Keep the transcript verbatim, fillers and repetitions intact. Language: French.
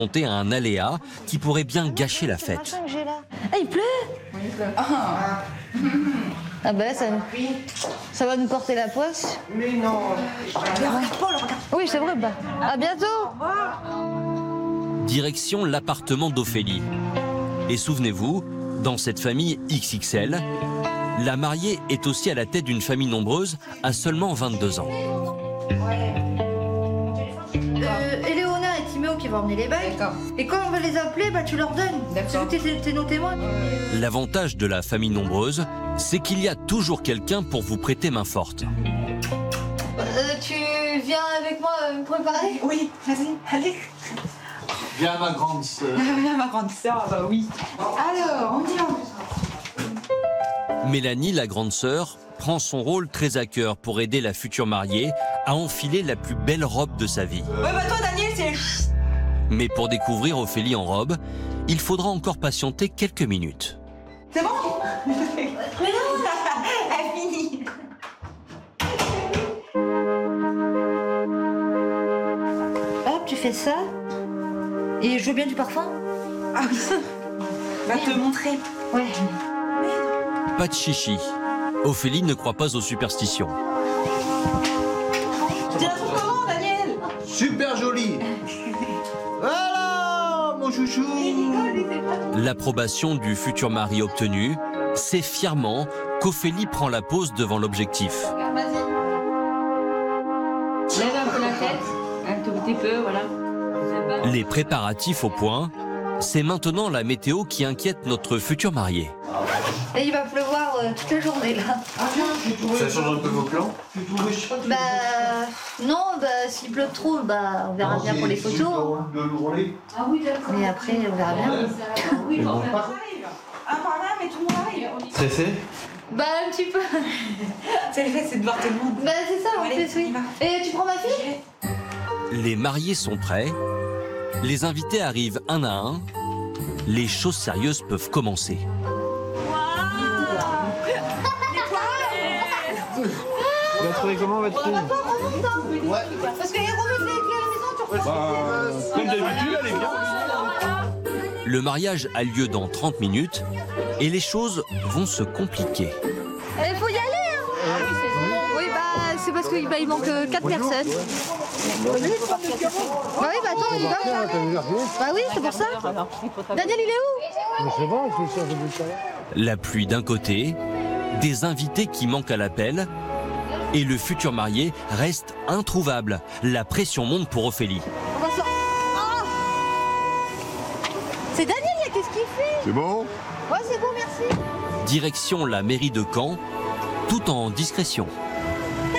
confrontés à un aléa qui pourrait bien gâcher la fête. Ah, il pleut. Ah, ah bah là, ça, ça va nous porter la poisse. Mais non. Regarde Paul, regarde. Oui, c'est vrai. Bah. À bientôt. Direction l'appartement d'Ophélie. Et souvenez-vous, dans cette famille X X L, la mariée est aussi à la tête d'une famille nombreuse à seulement vingt-deux ans. Euh, Éléonore et Timéo qui vont emmener les bagues. Et quand on va les appeler, bah tu leur donnes. T'es nos témoins. L'avantage de la famille nombreuse, c'est qu'il y a toujours quelqu'un pour vous prêter main forte. Euh, tu viens avec moi euh, me préparer? Oui, vas-y, allez. Viens ma grande sœur. Viens ma grande sœur, bah oui. Alors, on y va. Mélanie, la grande sœur, prend son rôle très à cœur pour aider la future mariée à enfiler la plus belle robe de sa vie. Ouais, bah toi, Daniel, c'est... Mais pour découvrir Ophélie en robe, il faudra encore patienter quelques minutes. C'est bon? Mais non, elle finit. Hop, tu fais ça. Et je veux bien du parfum. Ah oui. Va te montrer. Ouais. Pas de chichi. Ophélie ne croit pas aux superstitions. Tu la trouves comment, Daniel? Super jolie. Voilà, mon chouchou. L'approbation du futur mari obtenue, c'est fièrement qu'Ophélie prend la pose devant l'objectif. Vas-y. Lève un peu la tête, un tout petit peu, voilà. Les préparatifs au point, c'est maintenant la météo qui inquiète notre futur marié. Et il va pleuvoir euh, toute la journée là. Ça change un peu vos plans? Bah non, bah s'il pleut trop, bah on verra bien pour les photos. Ah oui, d'accord. Mais après on verra bien. Oui, bon. Ah, par là, mais tout le monde arrive. Stressé? Bah un petit peu. C'est le fait, c'est de voir tout le monde. Bah c'est ça en Allez, plus, oui. on y va. Et tu prends ma fille? Les mariés sont prêts, les invités arrivent un à un, les choses sérieuses peuvent commencer. Tu l'as trouvé comment votre fille? Ouais. Parce qu'il y a remis les clés à la maison, tu reprends. Bah, comme d'habitude, elle est bien. Le mariage a lieu dans trente minutes et les choses vont se compliquer. Il faut y aller, hein. Oui, bah c'est parce qu'il bah, il manque quatre personnes. Bah oui, bah attends, on y va. Bah oui, c'est pour ça. Daniel, il est où? La pluie d'un côté, des invités qui manquent à l'appel, et le futur marié reste introuvable. La pression monte pour Ophélie. On va sortir. Ah, c'est Daniel, là, qu'est-ce qu'il fait? C'est bon? Ouais, c'est bon, merci. Direction la mairie de Caen, tout en discrétion.